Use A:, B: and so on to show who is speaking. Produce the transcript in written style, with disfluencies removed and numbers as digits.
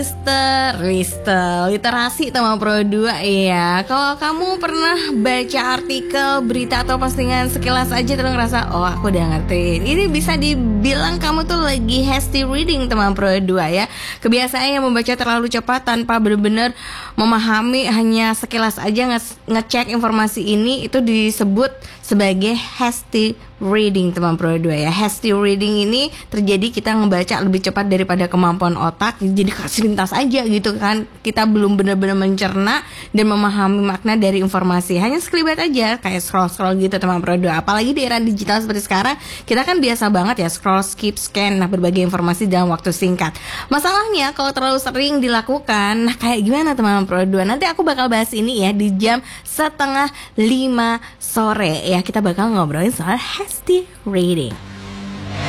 A: Literasi tema Pro 2 ya. Kalau kamu pernah baca artikel, berita atau postingan sekilas aja terus ngerasa, oh aku udah ngerti, ini bisa dibilang kamu tuh lagi hasty reading tema Pro 2 ya. Kebiasaan yang membaca terlalu cepat tanpa benar-benar memahami, hanya sekilas aja ngecek informasi ini, itu disebut sebagai hasty reading teman Pro 2 ya. Hasty reading ini terjadi kita ngebaca lebih cepat daripada kemampuan otak, jadi selintas aja gitu kan. Kita belum benar-benar mencerna dan memahami makna dari informasi, hanya sekelibat aja kayak scroll gitu teman Pro 2. Apalagi di era digital seperti sekarang, kita kan biasa banget ya scroll, skip, scan, berbagai informasi dalam waktu singkat. Masalahnya kalau terlalu sering dilakukan, kayak gimana teman Pro 2? Nanti aku bakal bahas ini ya di jam 4:30 sore ya. Kita bakal ngobrolin soal hasty reading.